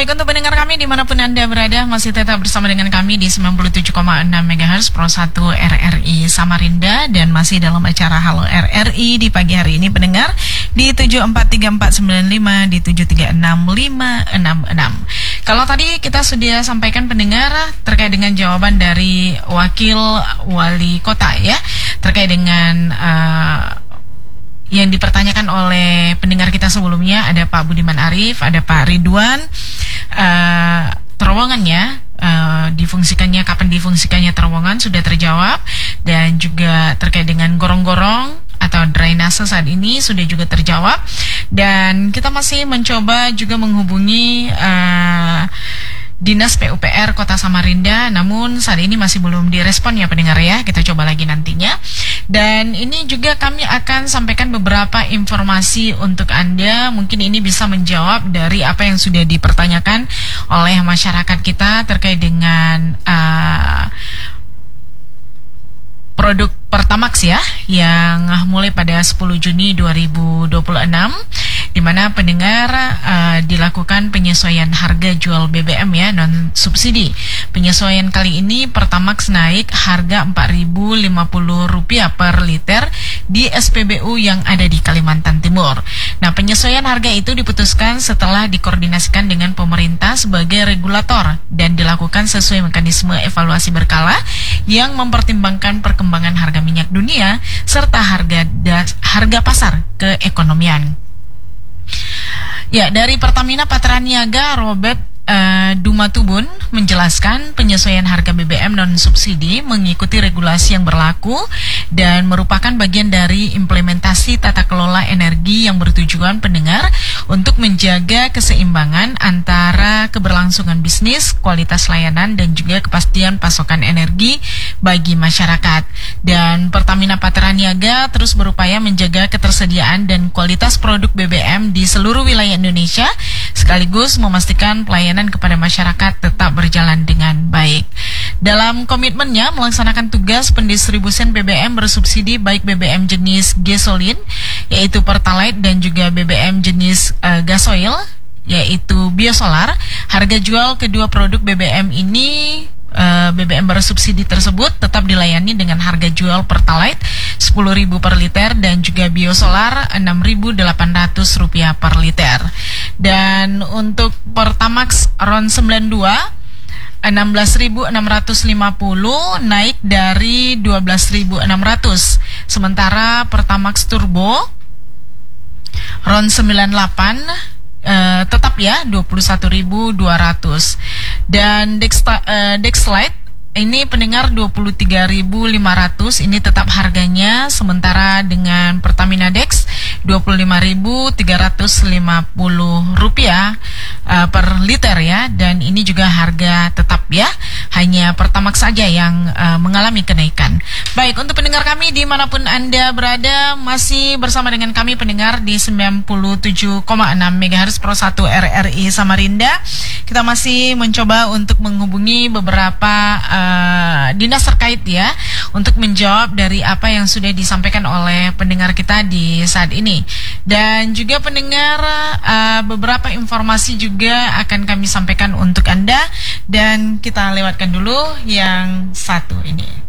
Baik, untuk pendengar kami dimanapun Anda berada, masih tetap bersama dengan kami di 97,6 MHz Pro 1 RRI Samarinda, dan masih dalam acara Halo RRI di pagi hari ini pendengar di 743495 di 736566. Kalau tadi kita sudah sampaikan pendengar terkait dengan jawaban dari Wakil Wali Kota ya, terkait dengan yang dipertanyakan oleh pendengar kita sebelumnya, ada Pak Budiman Arif, ada Pak Ridwan. Terowongannya difungsikannya, kapan difungsikannya terowongan sudah terjawab, dan juga terkait dengan gorong-gorong atau drainase saat ini sudah juga terjawab, dan kita masih mencoba juga menghubungi Dinas PUPR Kota Samarinda, namun saat ini masih belum direspon ya pendengar ya, kita coba lagi nantinya. Dan ini juga kami akan sampaikan beberapa informasi untuk Anda, mungkin ini bisa menjawab dari apa yang sudah dipertanyakan oleh masyarakat kita terkait dengan produk Pertamax ya, yang mulai pada 10 Juni 2026, di mana pendengar dilakukan penyesuaian harga jual BBM ya, non subsidi. Penyesuaian kali ini Pertamax naik harga Rp4.050 per liter di SPBU yang ada di Kalimantan Timur. Nah, penyesuaian harga itu diputuskan setelah dikoordinasikan dengan pemerintah sebagai regulator dan dilakukan sesuai mekanisme evaluasi berkala yang mempertimbangkan perkembangan harga minyak dunia serta harga pasar keekonomian. Ya, dari Pertamina Patraniaga, Robert Dumatubun menjelaskan penyesuaian harga BBM non subsidi mengikuti regulasi yang berlaku dan merupakan bagian dari implementasi tata kelola energi yang bertujuan pendengar untuk menjaga keseimbangan antara keberlangsungan bisnis, kualitas layanan, dan juga kepastian pasokan energi bagi masyarakat. Dan Pertamina Patraniaga terus berupaya menjaga ketersediaan dan kualitas produk BBM di seluruh wilayah Indonesia, sekaligus memastikan pelayanan kepada masyarakat tetap berjalan dengan baik. Dalam komitmennya melaksanakan tugas pendistribusian BBM bersubsidi baik BBM jenis gasolin yaitu Pertalite dan juga BBM jenis gasoil yaitu biosolar, harga jual kedua produk BBM ini BBM bersubsidi tersebut tetap dilayani dengan harga jual Pertalite Rp10.000 per liter dan juga biosolar Rp6.800 per liter. Dan untuk Pertamax RON 92 16.650 naik dari 12.600. Sementara Pertamax Turbo RON 98 tetap ya 21.200. Dan Dexlite ini pendengar 23.500, ini tetap harganya, sementara dengan Pertamina Dex Rp25.350 per liter ya, dan ini juga harga tetap ya, hanya Pertamax saja yang mengalami kenaikan. Baik, untuk pendengar kami dimanapun Anda berada, masih bersama dengan kami pendengar di 97,6 MHz Pro 1 RRI Samarinda. Kita masih mencoba untuk menghubungi beberapa dinas terkait ya, untuk menjawab dari apa yang sudah disampaikan oleh pendengar kita di saat ini. Dan juga pendengar, beberapa informasi juga akan kami sampaikan untuk Anda, dan kita lewatkan dulu yang satu ini.